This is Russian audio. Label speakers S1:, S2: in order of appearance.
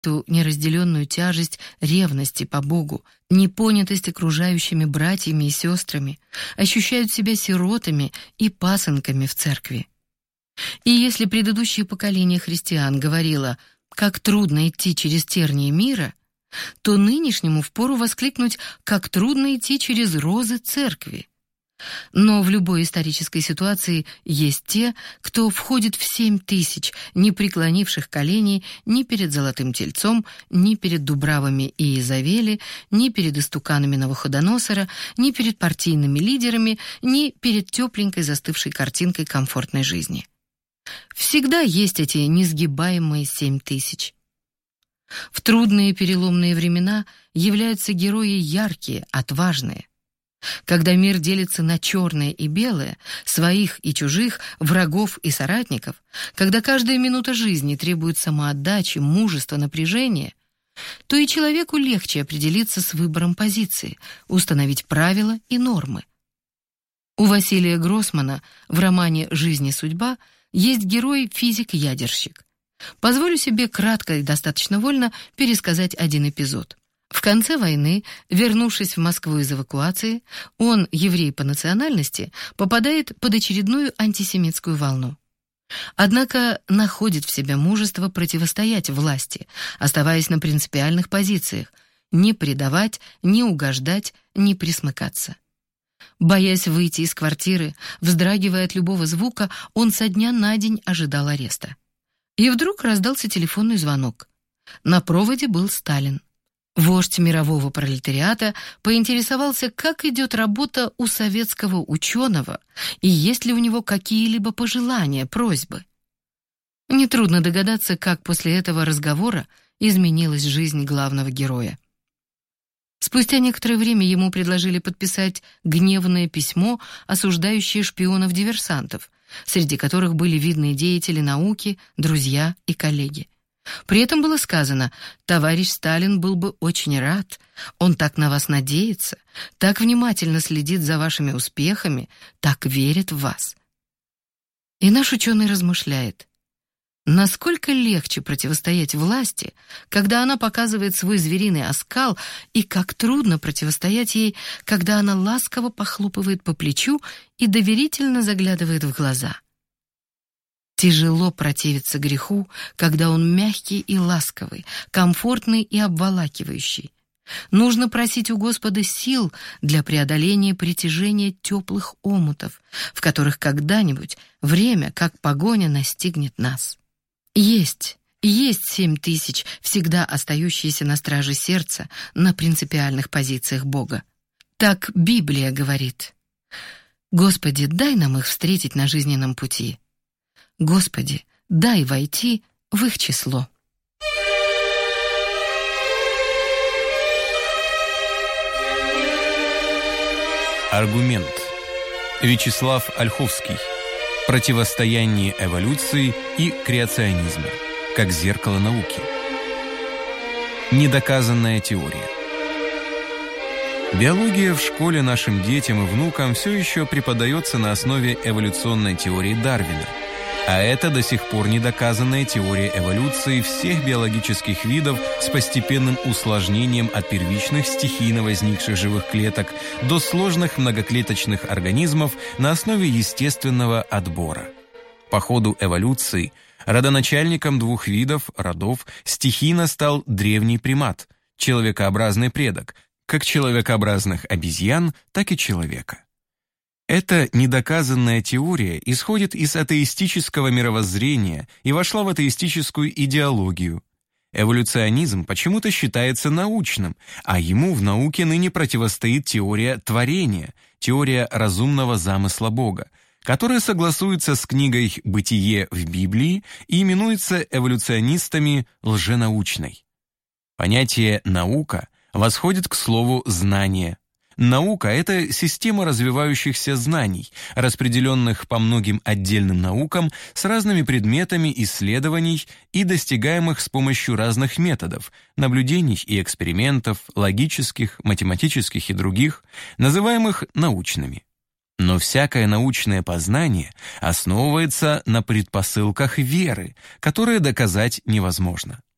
S1: ту неразделенную тяжесть ревности по Богу, непонятость окружающими братьями и сестрами, ощущают себя сиротами и пасынками в церкви. И если предыдущее поколение христиан говорило, как трудно идти через тернии мира, то нынешнему впору воскликнуть, как трудно идти через розы церкви. Но в любой исторической ситуации есть те, кто входит в 7000, не преклонивших коленей ни перед золотым тельцом, ни перед Дубравами и Иезавели, ни перед истуканами Навуходоносора, ни перед партийными лидерами, ни перед тепленькой застывшей картинкой комфортной жизни. Всегда есть эти несгибаемые 7000. В трудные переломные времена являются герои яркие, отважные. Когда мир делится на черное и белое, своих и чужих, врагов и соратников, когда каждая минута жизни требует самоотдачи, мужества, напряжения, то и человеку легче определиться с выбором позиции, установить правила и нормы. У Василия Гроссмана в романе «Жизнь и судьба» есть герой-физик-ядерщик. Позволю себе кратко и достаточно вольно пересказать один эпизод. В конце войны, вернувшись в Москву из эвакуации, он, еврей по национальности, попадает под очередную антисемитскую волну. Однако находит в себе мужество противостоять власти, оставаясь на принципиальных позициях, не предавать, не угождать, не присмыкаться. Боясь выйти из квартиры, вздрагивая от любого звука, он со дня на день ожидал ареста. И вдруг раздался телефонный звонок. На проводе был Сталин. Вождь мирового пролетариата поинтересовался, как идет работа у советского ученого и есть ли у него какие-либо пожелания, просьбы. Нетрудно догадаться, как после этого разговора изменилась жизнь главного героя. Спустя некоторое время ему предложили подписать гневное письмо, осуждающее шпионов-диверсантов, среди которых были видные деятели науки, друзья и коллеги. При этом было сказано: «Товарищ Сталин был бы очень рад, он так на вас надеется, так внимательно следит за вашими успехами, так верит в вас». И наш ученый размышляет: насколько легче противостоять власти, когда она показывает свой звериный оскал, и как трудно противостоять ей, когда она ласково похлопывает по плечу и доверительно заглядывает в глаза. Тяжело противиться греху, когда он мягкий и ласковый, комфортный и обволакивающий. Нужно просить у Господа сил для преодоления притяжения теплых омутов, в которых когда-нибудь время, как погоня, настигнет нас. Есть 7000, всегда остающиеся на страже сердца, на принципиальных позициях Бога. Так Библия говорит. Господи, дай нам их встретить на жизненном пути. Господи, дай войти в их число.
S2: Аргумент. Вячеслав Ольховский. Противостояние эволюции и креационизма. Как зеркало науки. Недоказанная теория. Биология в школе нашим детям и внукам все еще преподается на основе эволюционной теории Дарвина. А это до сих пор недоказанная теория эволюции всех биологических видов с постепенным усложнением от первичных стихийно возникших живых клеток до сложных многоклеточных организмов на основе естественного отбора. По ходу эволюции родоначальником двух видов, родов, стихийно стал древний примат, человекообразный предок, как человекообразных обезьян, так и человека. Эта недоказанная теория исходит из атеистического мировоззрения и вошла в атеистическую идеологию. Эволюционизм почему-то считается научным, а ему в науке ныне противостоит теория творения, теория разумного замысла Бога, которая согласуется с книгой «Бытие» в Библии и именуется эволюционистами лженаучной. Понятие «наука» восходит к слову «знание». Наука — это система развивающихся знаний, распределенных по многим отдельным наукам с разными предметами исследований и достигаемых с помощью разных методов, наблюдений и экспериментов, логических, математических и других, называемых научными. Но всякое научное познание основывается на предпосылках веры, которые доказать невозможно.